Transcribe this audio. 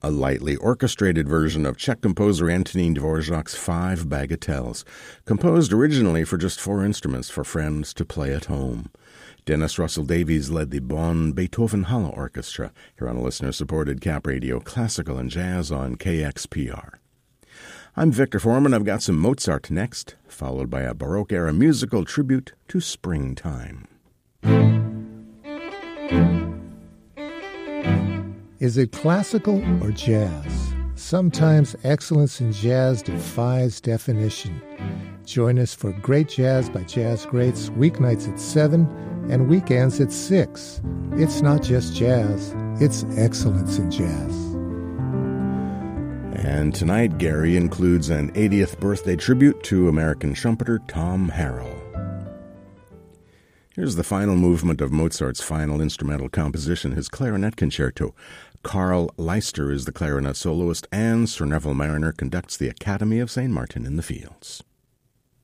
a lightly orchestrated version of Czech composer Antonín Dvořák's Five Bagatelles, composed originally for just 4 instruments for friends to play at home. Dennis Russell Davies led the Bonn Beethoven Halle Orchestra here on a listener-supported Cap Radio Classical and Jazz on KXPR. I'm Victor Foreman. I've got some Mozart next, followed by a Baroque-era musical tribute to springtime. Is it classical or jazz? Sometimes excellence in jazz defies definition. Join us for Great Jazz by Jazz Greats, weeknights at 7 and weekends at 6. It's not just jazz, it's excellence in jazz. And tonight, Gary includes an 80th birthday tribute to American trumpeter Tom Harrell. Here's the final movement of Mozart's final instrumental composition, his clarinet concerto. Carl Leister is the clarinet soloist, and Sir Neville Mariner conducts the Academy of St. Martin in the Fields.